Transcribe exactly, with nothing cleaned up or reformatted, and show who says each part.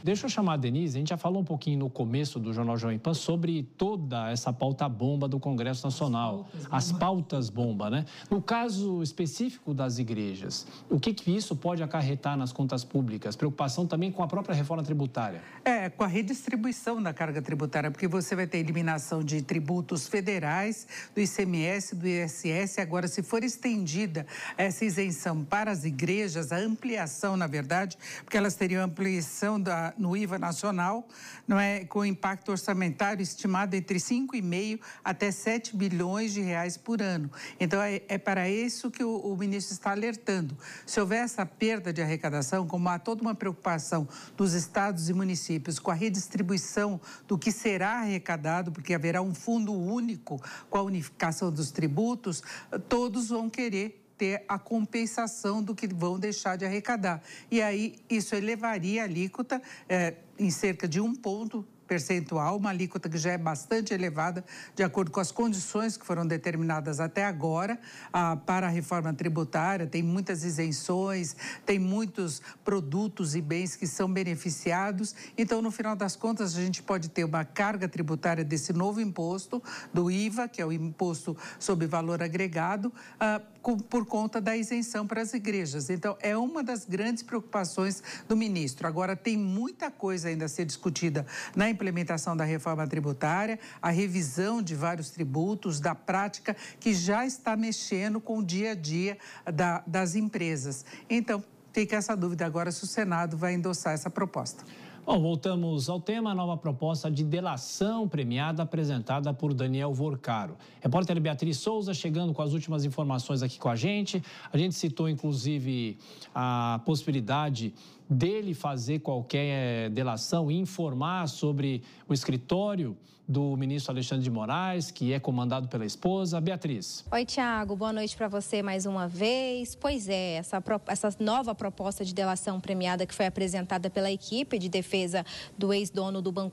Speaker 1: Deixa eu chamar a Denise, a gente já falou um pouquinho no começo do Jornal Jovem Pan sobre toda essa pauta-bomba do Congresso Nacional. As pautas-bomba, né? No caso específico das igrejas, o que que isso pode acarretar nas contas públicas? Preocupação também com a própria reforma tributária.
Speaker 2: É, com a redistribuição da carga tributária, porque você vai ter eliminação de tributos federais, do I C M S, do I S S. Agora, se for estendida essa isenção para as igrejas, a ampliação, na verdade, porque elas teriam ampliação da, no I V A nacional, não é, com impacto orçamentário estimado entre cinco vírgula cinco até sete bilhões de reais por ano. Então, é, é para isso que o, o ministro está alertando. Se houver essa perda de arrecadação, como há toda uma preocupação dos estados e municípios com a redistribuição do que será arrecadado, porque haverá um fundo único com a unificação dos tributos, todos vão querer ter a compensação do que vão deixar de arrecadar. E aí, isso elevaria a alíquota é, em cerca de um ponto percentual, uma alíquota que já é bastante elevada, de acordo com as condições que foram determinadas até agora ah, para a reforma tributária. Tem muitas isenções, tem muitos produtos e bens que são beneficiados. Então, no final das contas, a gente pode ter uma carga tributária desse novo imposto, do I V A, que é o Imposto sobre Valor Agregado, ah, com, por conta da isenção para as igrejas. Então, é uma das grandes preocupações do ministro. Agora, tem muita coisa ainda a ser discutida na implementação da reforma tributária, a revisão de vários tributos, da prática que já está mexendo com o dia a dia da, das empresas. Então, fica essa dúvida agora se o Senado vai endossar essa proposta.
Speaker 1: Bom, voltamos ao tema, a nova proposta de delação premiada apresentada por Daniel Vorcaro. Repórter Beatriz Souza chegando com as últimas informações aqui com a gente. A gente citou, inclusive, a possibilidade dele fazer qualquer delação e informar sobre o escritório do ministro Alexandre de Moraes, que é comandado pela esposa. Beatriz.
Speaker 3: Oi, Tiago. Boa noite para você mais uma vez. Pois é, essa, essa nova proposta de delação premiada que foi apresentada pela equipe de defesa do ex-dono do Banco